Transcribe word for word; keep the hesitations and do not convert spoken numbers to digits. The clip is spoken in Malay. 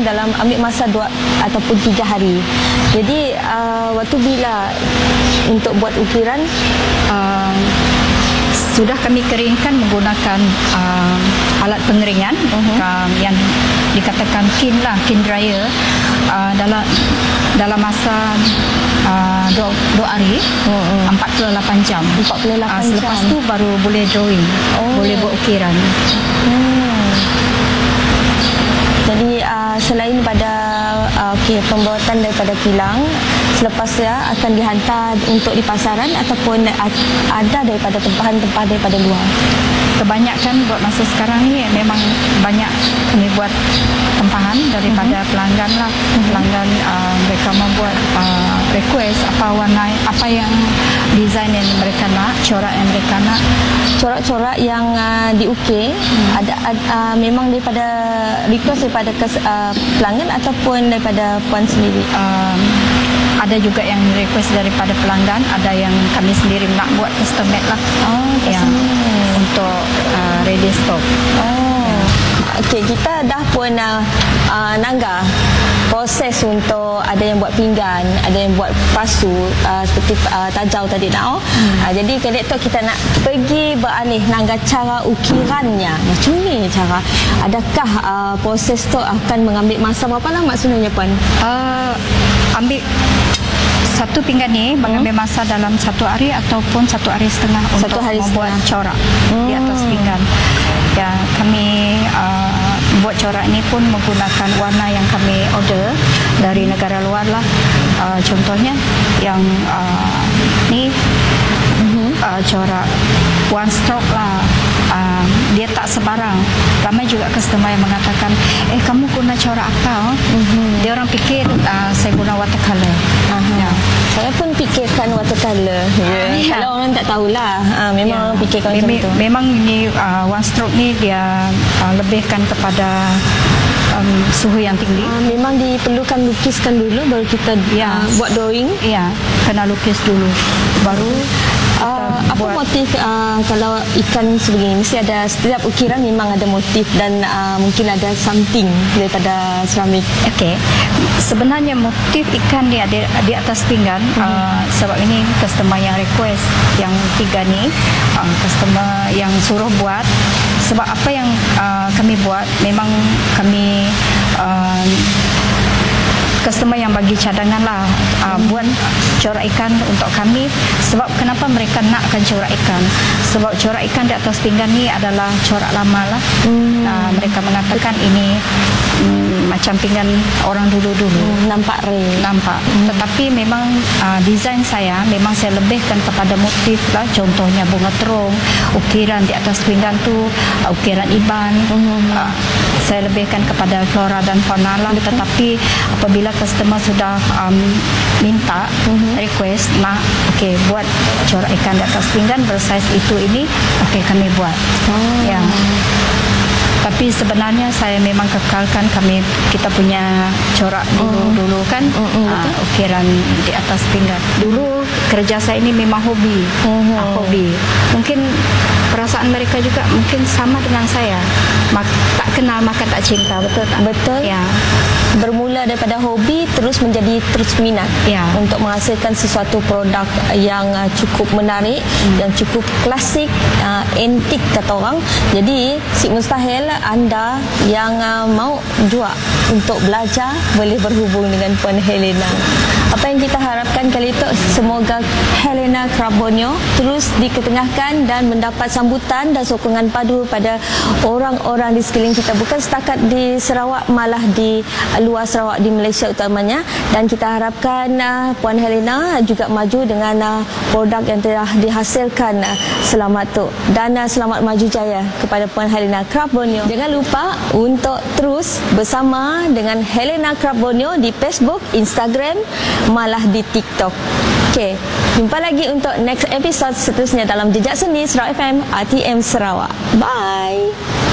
dalam ambil masa dua ataupun tiga hari. Jadi uh, waktu bila untuk buat ukiran? Uh, sudah kami keringkan menggunakan uh, alat pengeringan uh-huh. uh, yang dikatakan kin lah, kin dryer, uh, dalam dalam masa uh, dua, dua hari, uh-huh. empat puluh lapan jam. empat puluh lapan uh, selepas jam. tu baru boleh drawing, oh. boleh buat ukiran. Hmm. Jadi uh, selain pada uh, okay, pembuatan daripada kilang, selepas ya akan dihantar untuk di pasaran ataupun ada daripada tempahan-tempahan daripada luar? Kebanyakan buat masa sekarang ni memang banyak kami buat tempahan daripada uh-huh. pelanggan lah. Uh-huh. Pelanggan uh, mereka membuat uh, request apa warna, apa yang design yang mereka nak, corak yang mereka nak. Corak-corak yang uh, diukir hmm. ada uh, memang daripada request daripada kes, uh, pelanggan ataupun daripada puan sendiri? Um, ada juga yang request daripada pelanggan, ada yang kami sendiri nak buat custom made lah. Oh, yang untuk uh, ready stock. Oh. Okey, kita dah pun uh, uh, Nangga proses untuk ada yang buat pinggan, ada yang buat pasu uh, seperti uh, tajau tadi nak. Hmm. Uh, jadi kali tu kita nak pergi beralih Nangga cara ukirannya. Macam ni cara. Adakah uh, proses tu akan mengambil masa berapa lama sebenarnya puan? Uh, ambil satu pinggan ni mengambil masa dalam satu hari ataupun satu hari setengah satu untuk hari membuat setengah. corak hmm. di atas pinggan. Ya, kami uh, buat corak ini pun menggunakan warna yang kami order dari negara luar lah. Uh, contohnya yang uh, ni uh-huh. uh, corak one stroke lah. Uh, dia tak sebarang. Ramai juga customer yang mengatakan, eh kamu guna corak apa? Uh-huh. Dia orang fikir uh, saya guna watercolor. Uh-huh. Ya. Saya pun fikirkan watercolor. Yeah. Yeah. Kalau orang tak tahulah, uh, memang yeah. orang fikirkan Mem- macam tu. Memang ni uh, one stroke ni dia uh, lebihkan kepada um, suhu yang tinggi. Uh, memang diperlukan lukiskan dulu baru kita yeah. uh, buat drawing. Ya, yeah. kena lukis dulu. Baru Uh, apa buat. motif uh, kalau ikan sebegini? Mesti ada, setiap ukiran memang ada motif dan uh, mungkin ada something daripada seramik. Okey, sebenarnya motif ikan dia di, di atas pinggan. Mm-hmm. uh, sebab ini customer yang request yang tiga ni, uh, customer yang suruh buat. Sebab apa yang uh, kami buat memang kami uh, customer yang bagi cadangan lah uh, hmm. buat corak ikan untuk kami. Sebab kenapa mereka nakkan corak ikan? Sebab corak ikan di atas pinggan ni adalah corak lama lah. hmm. uh, mereka mengatakan ini um, macam pinggan orang dulu-dulu. hmm, nampak real. Nampak. hmm. Tetapi memang uh, desain saya memang saya lebihkan kepada motif lah. Contohnya bunga terung, ukiran di atas pinggan tu, uh, ukiran iban. hmm. uh, saya lebihkan kepada flora dan fauna lah. hmm. Tetapi apabila customer sudah um, minta uh-huh. request nak okey buat corak ikan di atas pinggan bersaiz itu ini, okey kami buat. oh. Ya. Tapi sebenarnya saya memang kekalkan kami kita punya corak dulu-dulu kan uh-huh. uh, ukiran di atas pinggan. Dulu kerja saya ini memang hobi. Uh-huh. uh, hobi. Mungkin perasaan mereka juga mungkin sama dengan saya. Mak, tak kenal maka tak cinta, betul tak? Betul. Ya. Bermula daripada hobi terus menjadi terus minat ya. untuk menghasilkan sesuatu produk yang uh, cukup menarik, hmm. yang cukup klasik, uh, antik kata orang. Jadi si mustahil anda yang uh, mau juga untuk belajar boleh berhubung dengan Puan Helena. Apa yang kita harapkan kali itu, semoga Helena Carbonio terus diketengahkan dan mendapat sambutan dan sokongan padu pada orang-orang di sekeliling kita, bukan setakat di Sarawak, malah di luar Sarawak, di Malaysia utamanya. Dan kita harapkan uh, Puan Helena juga maju dengan uh, produk yang telah dihasilkan. uh, Selamat tu dan uh, selamat maju jaya kepada Puan Helena Carbonio. Jangan lupa untuk terus bersama dengan Helena Carbonio di Facebook, Instagram, malah di TikTok. Okey, jumpa lagi untuk next episode seterusnya dalam Jejak Seni Sarawak F M R T M Sarawak. Bye.